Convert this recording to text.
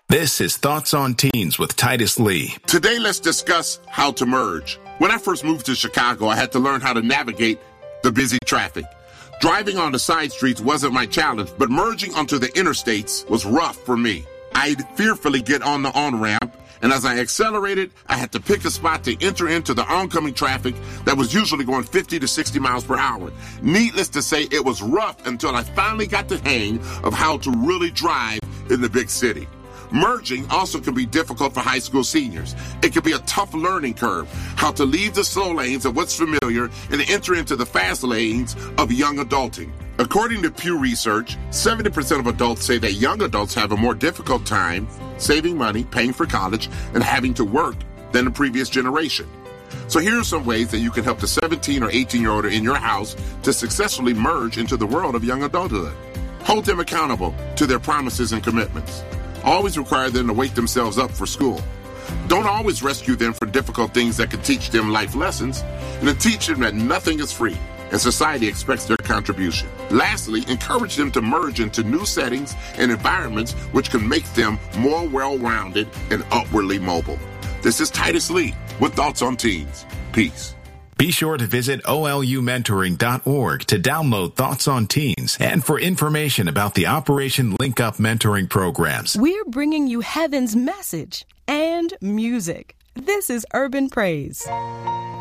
This is Thoughts on Teens with Titus Lee. Today, let's discuss how to merge. When I first moved to Chicago, I had to learn how to navigate the busy traffic. Driving on the side streets wasn't my challenge, but merging onto the interstates was rough for me. I'd fearfully get on the on-ramp, and as I accelerated, I had to pick a spot to enter into the oncoming traffic that was usually going 50 to 60 miles per hour. Needless to say, it was rough until I finally got the hang of how to really drive in the big city. Merging also can be difficult for high school seniors. It can be a tough learning curve, how to leave the slow lanes of what's familiar and enter into the fast lanes of young adulting. According to Pew Research, 70% of adults say that young adults have a more difficult time saving money, paying for college, and having to work than the previous generation. So here are some ways that you can help the 17 or 18-year-old in your house to successfully merge into the world of young adulthood. Hold them accountable to their promises and commitments. Always require them to wake themselves up for school. Don't always rescue them from difficult things that could teach them life lessons, and then teach them that nothing is free, and society expects their contribution. Lastly, encourage them to merge into new settings and environments which can make them more well-rounded and upwardly mobile. This is Titus Lee with Thoughts on Teens. Peace. Be sure to visit olumentoring.org to download Thoughts on Teens and for information about the Operation Link Up mentoring programs. We're bringing you heaven's message and music. This is Urban Praise.